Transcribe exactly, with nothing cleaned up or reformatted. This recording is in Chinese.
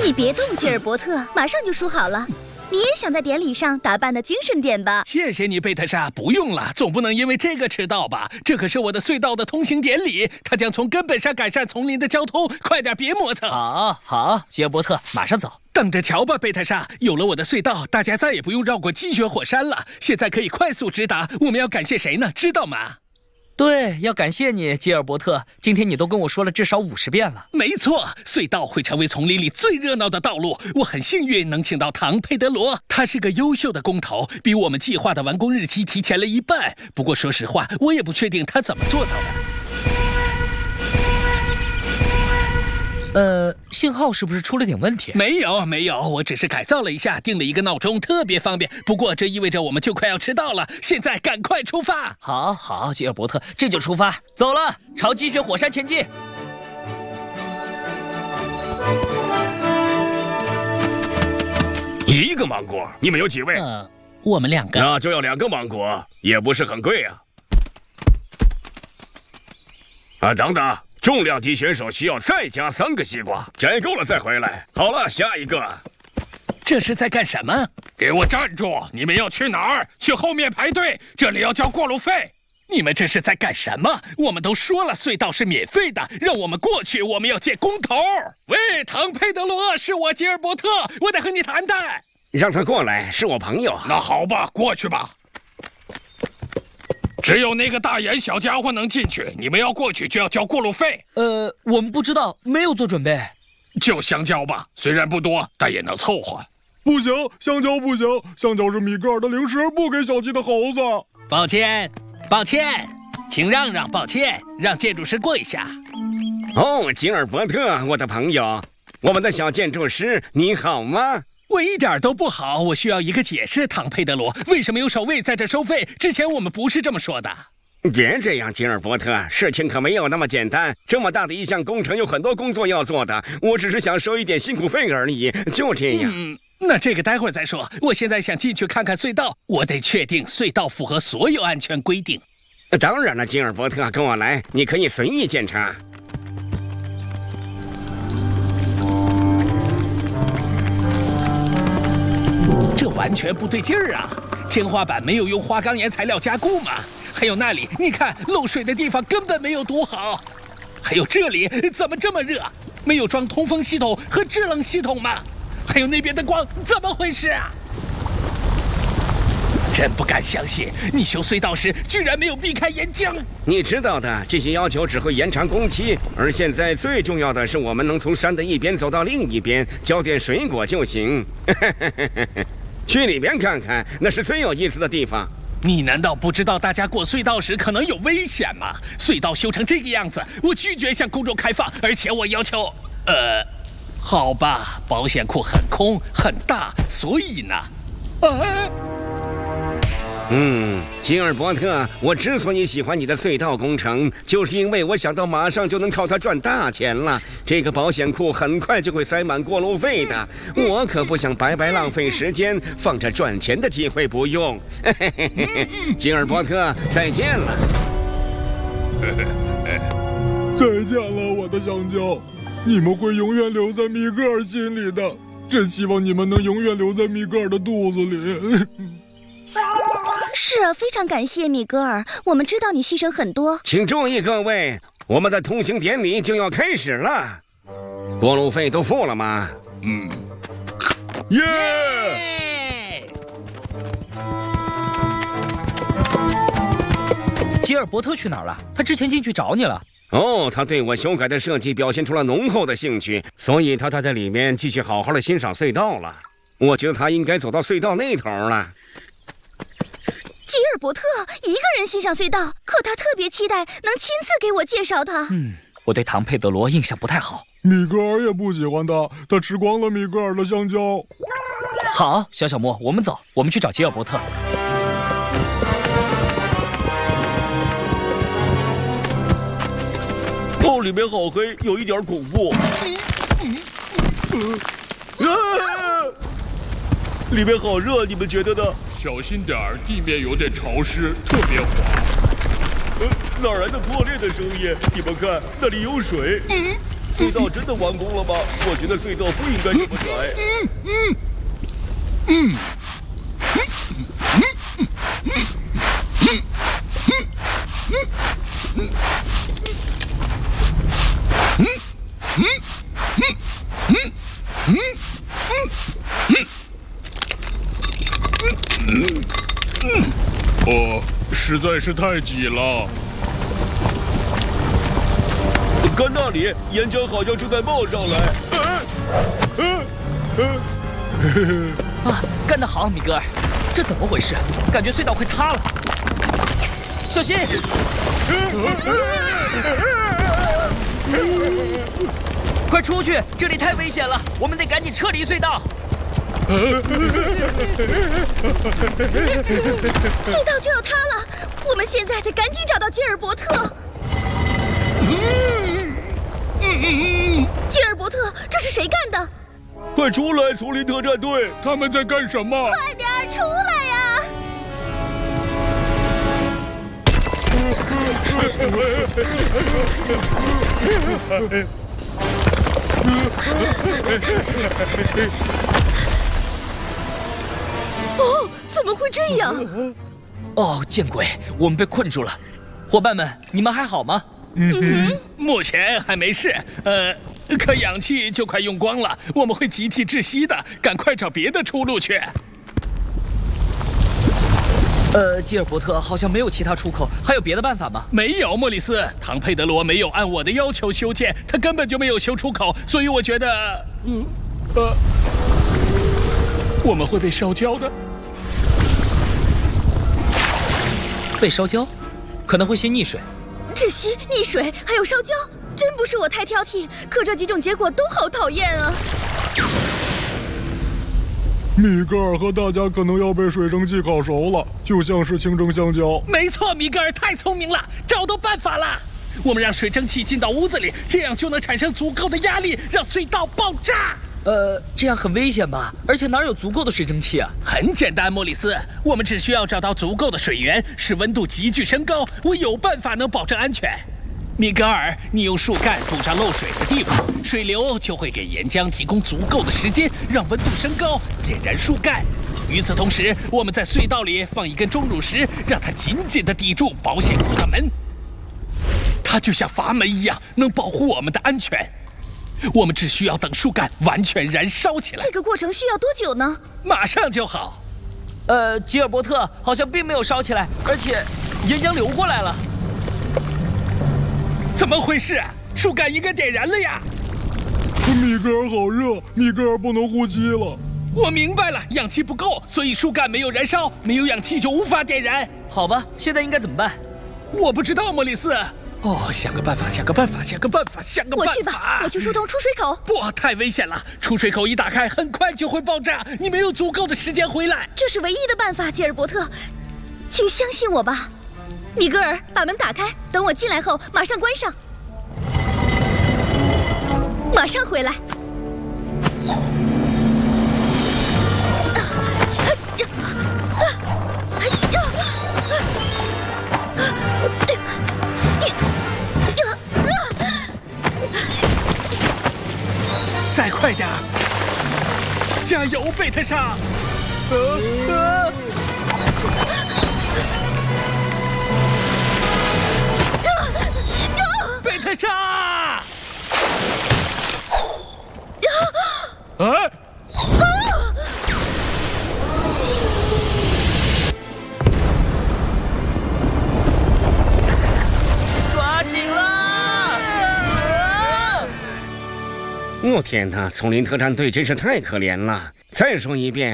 你别动，吉尔伯特，马上就梳好了。你也想在典礼上打扮的精神点吧？ 谢谢你，贝特莎，不用了，总不能因为这个迟到吧？这可是我的隧道的通行典礼，它将从根本上改善丛林的交通。快点，别磨蹭。 好，好，吉尔伯特，马上走。 等着瞧吧，贝特莎，有了我的隧道，大家再也不用绕过积雪火山了，现在可以快速直达。我们要感谢谁呢？知道吗？ 对，要感谢你，吉尔伯特。今天你都跟我说了至少五十遍了。 没错，隧道会成为丛林里最热闹的道路。我很幸运能请到唐·佩德罗，他是个优秀的工头，比我们计划的完工日期提前了一半。不过说实话，我也不确定他怎么做到的。 呃，信号是不是出了点问题？ 没有，没有，我只是改造了一下，定了一个闹钟，特别方便。不过这意味着我们就快要迟到了，现在赶快出发！ 好，好，吉尔伯特，这就出发，走了，朝积雪火山前进。 一个芒果，你们有几位？ 呃，我们两个。 那就要两个芒果，也不是很贵啊。啊，等等。重量级选手需要再加三个西瓜，摘够了再回来。好了，下一个。 这是在干什么？ 给我站住！你们要去哪儿？去后面排队，这里要交过路费。 你们这是在干什么？我们都说了，隧道是免费的，让我们过去，我们要见工头。喂，唐·佩德罗，是我吉尔伯特，我得和你谈谈。 让他过来，是我朋友。 那好吧，过去吧。只有那个大眼小家伙能进去，你们要过去就要交过路费。 呃，我们不知道，没有做准备。 就香蕉吧，虽然不多，但也能凑合。 不行，香蕉不行，香蕉是米格尔的零食，不给小气的猴子。 抱歉，抱歉，请让让，抱歉，让建筑师跪下。 哦，吉尔伯特，我的朋友，我们的小建筑师，你好吗？ 我一点都不好，我需要一个解释，唐·佩德罗，为什么有守卫在这收费？之前我们不是这么说的。 别这样，吉尔伯特，事情可没有那么简单。这么大的一项工程，有很多工作要做的，我只是想收一点辛苦费而已，就这样。 嗯，那这个待会儿再说。我现在想进去看看隧道，我得确定隧道符合所有安全规定。 当然了，吉尔伯特，跟我来，你可以随意检查。 这完全不对劲儿啊！天花板没有用花岗岩材料加固吗？还有那里，你看漏水的地方根本没有堵好。还有这里怎么这么热？没有装通风系统和制冷系统吗？还有那边的光怎么回事啊？真不敢相信，你修隧道时居然没有避开岩浆。 你知道的，这些要求只会延长工期，而现在最重要的是，我们能从山的一边走到另一边，交点水果就行。去里边看看，那是最有意思的地方。 你难道不知道大家过隧道时可能有危险吗？隧道修成这个样子，我拒绝向公众开放，而且我要求……呃，好吧，保险库很空很大，所以呢……啊。 嗯，吉尔伯特，我之所以喜欢你的隧道工程，就是因为我想到马上就能靠它赚大钱了。这个保险库很快就会塞满过路费的，我可不想白白浪费时间，放着赚钱的机会不用。吉尔伯特，再见了。 再见了，我的香蕉，你们会永远留在米格尔心里的。真希望你们能永远留在米格尔的肚子里。 是啊，非常感谢米格尔，我们知道你牺牲很多。 请注意，各位，我们的通行典礼就要开始了。过路费都付了吗？ 嗯。 耶！ Yeah! 吉尔伯特去哪儿了？他之前进去找你了。 哦，他对我修改的设计表现出了浓厚的兴趣，所以他待在里面继续好好的欣赏隧道了。我觉得他应该走到隧道那头了。 吉尔伯特一个人欣赏隧道，可他特别期待能亲自给我介绍他。 嗯，我对唐·佩德罗印象不太好。 米格尔也不喜欢他，他吃光了米格尔的香蕉。 好，小小莫，我们走，我们去找吉尔伯特。 哦，里面好黑，有一点恐怖。啊！里面好热，你们觉得呢？ 小心点儿，地面有点潮湿，特别滑。 呃，哪来的破裂的声音？你们看，那里有水。嗯， 隧道真的完工了吗？我觉得隧道不应该这么窄。 嗯嗯嗯。 哦，实在是太挤了。 看那里，岩浆好像正在冒上来。 啊，干得好，米格尔！这怎么回事？感觉隧道快塌了，小心！快出去，这里太危险了，我们得赶紧撤离隧道。 隧道就要塌了，我们现在得赶紧找到吉尔伯特。吉尔伯特，这是谁干的？ 快出来，丛林特战队！ 他们在干什么？ 快点儿出来呀！哦，怎么会这样？ 哦，见鬼，我们被困住了！伙伴们，你们还好吗？ 嗯哼，目前还没事。呃，可氧气就快用光了，我们会集体窒息的，赶快找别的出路去。 呃，吉尔伯特好像没有其他出口，还有别的办法吗？ 没有，莫里斯，唐佩德罗没有按我的要求修建，他根本就没有修出口，所以我觉得，嗯，呃，我们会被烧焦的。 被烧焦，可能会先溺水。 窒息、溺水，还有烧焦，真不是我太挑剔，可这几种结果都好讨厌啊！ 米格尔和大家可能要被水蒸气烤熟了，就像是清蒸香蕉。 没错，米格尔太聪明了，找到办法了。我们让水蒸气进到屋子里，这样就能产生足够的压力，让隧道爆炸。 呃，这样很危险吧？而且哪有足够的水蒸气啊？ 很简单，莫里斯，我们只需要找到足够的水源，使温度急剧升高。我有办法能保证安全。米格尔，你用树干堵上漏水的地方，水流就会给岩浆提供足够的时间，让温度升高，点燃树干。与此同时，我们在隧道里放一根钟乳石，让它紧紧地抵住保险库的门。它就像阀门一样，能保护我们的安全。我们只需要等树干完全燃烧起来。 这个过程需要多久呢？ 马上就好。 呃，吉尔伯特好像并没有烧起来，而且岩浆流过来了。 怎么回事？树干应该点燃了呀！ 米格尔好热，米格尔不能呼吸了。 我明白了，氧气不够，所以树干没有燃烧，没有氧气就无法点燃。 好吧，现在应该怎么办？ 我不知道，莫里斯。哦，想个办法，想个办法，想个办法，想个办法。 我去吧，我去疏通出水口。 不，太危险了，出水口一打开，很快就会爆炸，你没有足够的时间回来。 这是唯一的办法，吉尔伯特，请相信我吧。米格尔，把门打开，等我进来后马上关上，马上回来。 再快点！加油，贝特莎！呃呃贝特莎！啊！ 抓紧了！ 我、哦、天哪！丛林特战队真是太可怜了。再说一遍，